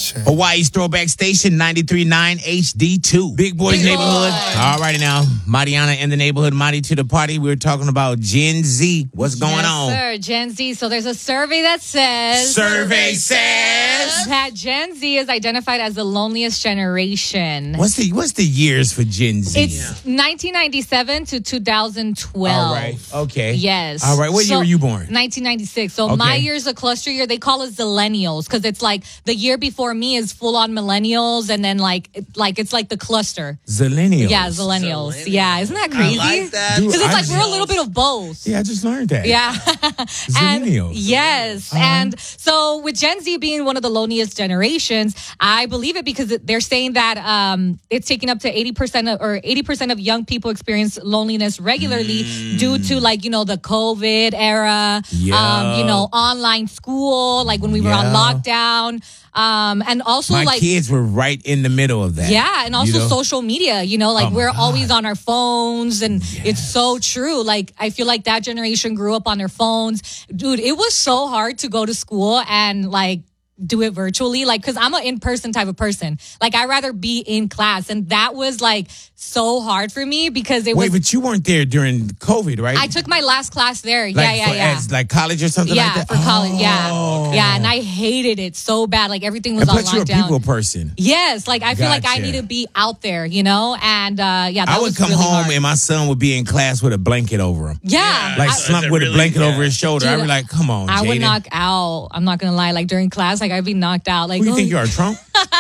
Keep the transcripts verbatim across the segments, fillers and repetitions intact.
shame. Hawaii's Throwback Station, ninety-three point nine H D two. Big Boys Big Neighborhood. Boy. All righty now. Mariana in the neighborhood, Mari to the party. We're talking about Gen Z. What's going yes, on? Sir, Gen Z. So there's a survey that says Survey says. that Gen Z is identified as the loneliest generation. What's the what's the years for Gen Z? It's nineteen ninety-seven to two thousand twelve. All right. Okay. Yes. All right. What year So, were you born? nineteen ninety-six. So Okay. my year's a cluster year. They call us Zillennials because it's like the year before me is full on millennials, and then like it- like it's like the cluster. Zillennials. Yeah, Zillennials. Zillennials. Yeah, isn't that crazy? I like that. Dude, Because it's I like we're a little bit of both. Yeah, I just learned that. Yeah. and Zillennials. yes. All right. And so with Gen Z being one of the loneliest generations, I believe it because they're saying that um, it's taking up to eighty percent of, or eighty percent of young people experience loneliness regularly Mm. due to like, you know, the COVID era, Yeah. um, you know, online school, like when we were on Yeah. lockdown. Um, and also My like kids were right in the middle of that. yeah, and also You know? social media, you know, like Oh, my we're God. always on our phones, and it's so true. Like, I feel like that generation grew up on their phones. Dude, it was so hard to go to school and like do it virtually, like, because I'm an in-person type of person. Like, I'd rather be in class, and that was like so hard for me because it Wait, was. but you weren't there during COVID, right? I took my last class there. like yeah, yeah, for, yeah. As like college or something yeah, like that? for college. Yeah. Oh. Yeah, and I hated it so bad. Like, everything was And on plus, you're a lockdown. people person. Yes, like I feel like I Gotcha. need to be out there, you know, and uh, yeah, that I would was come really home hard. and my son would be in class with a blanket over him. yeah, Like I, slumped it with a really- blanket yeah. over his shoulder. I'd be Dude, like, come on, I would Jaden. knock out. I'm not gonna lie. Like during class, like I'd be knocked out. Like Who you oh, think you are, Trump?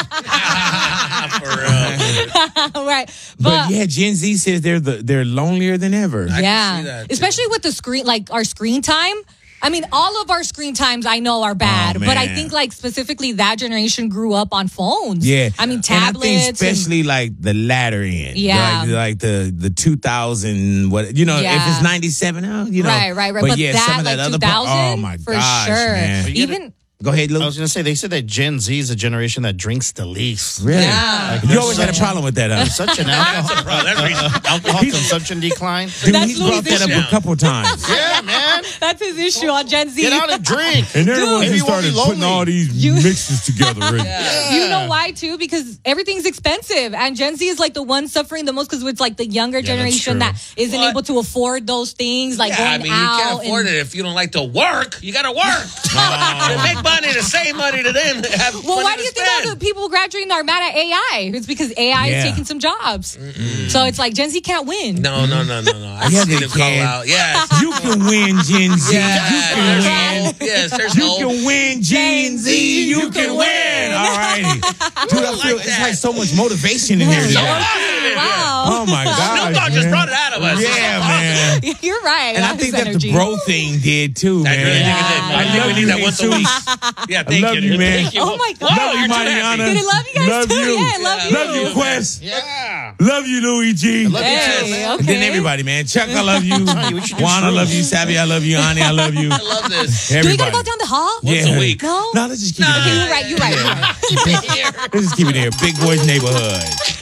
For real. right? But, But, yeah, Gen Z says they're the, they're lonelier than ever. I yeah, can see that, too. especially with the screen, like our screen time. I mean, all of our screen times I know are bad, Oh, but I man. think like specifically that generation grew up on phones. Yeah, I mean And tablets. I think and- especially like the latter end. Yeah. like, like the the two thousand. What you know? If Yeah. it's ninety seven, oh, you know, right, right, right. But, But, yeah, that some of that like other two part. thousand Oh my for gosh, sure. man. Even Go ahead, Lou. I was going to say, they said that Gen Z is a generation that drinks the least. Really? Yeah. You always had a problem with that, huh? Such an alcohol, Bro, that's reason. alcohol consumption decline. Dude, That's he's brought Louis' that up issue. a couple times. Yeah, man. that's his issue on Gen Z. Get out and drink. And they're the ones Maybe who you won't be started putting lonely. all these You- mixes together. And, You know why too? Because everything's expensive, and Gen Z is like the one suffering the most because it's like the younger that's generation true. that isn't What? able to afford those things, like Yeah, going I mean, you out. can't afford and, it if you don't like to work. You got to work. To make money, to save money, to then have Well, money why to do you think spend. all the people graduating are mad at A I? It's because A I Yeah. is taking some jobs. So it's like Gen Z can't win. No, no, no, no, no. I Yeah, just need they to call can. out. Yes. You can win, Gen Z. Yes, You can there's win. hope. Yes, there's You hope. can win, Gen Z. You can win. All righty. Dude, I feel it's that. like so much motivation in here So today. positive. Wow. Oh my Snoop God. Dogg just brought it out of us. Yeah, man. You're right. And I That's think his that energy. the bro thing did too, I man. really think it did. Yeah. I think love we need you, that once a week. Jesus. Yeah, thank love you. you, man. Thank you. Oh, my God. Whoa, Love you, you're too Mariana. happy. Did I love you guys Love too? you. Yeah, I love Yeah. you. Love you, Quest. Yeah. Love you, Louis G. Love you Hey, too, man. okay. And then everybody, man. Chuck, I love you. Sonny, we should do Juan, I shrooms. love you. Savvy, I love you. Ani, I love you. I love this. Do we Everybody. gotta go down the hall? Once a week. No? No, let's just keep Okay, it you're here. right. You're right. You're right. Keep it here. Let's just keep it here. Big Boys Neighborhood.